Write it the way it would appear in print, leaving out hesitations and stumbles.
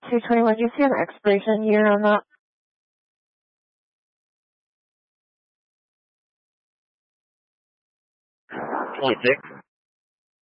221, do you see an expiration year on that? 26.